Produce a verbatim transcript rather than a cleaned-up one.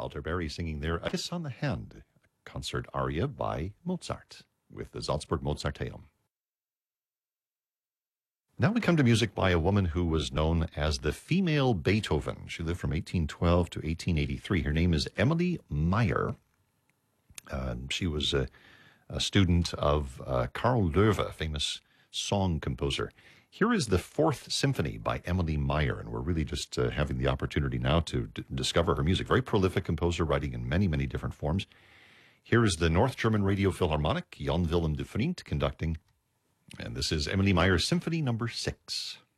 Walter Berry singing there, A Kiss on the Hand, a concert aria by Mozart with the Salzburg Mozarteum. Now we come to music by a woman who was known as the female Beethoven. She lived from eighteen twelve to eighteen eighty-three. Her name is Emily Meyer. Uh, she was a, a student of uh, Karl Löwe, famous song composer. Here is the Fourth Symphony by Emily Meyer, and we're really just uh, having the opportunity now to d- discover her music. Very prolific composer, writing in many, many different forms. Here is the North German Radio Philharmonic, Jan Willem de Vriend conducting, and this is Emily Meyer's Symphony Number Six.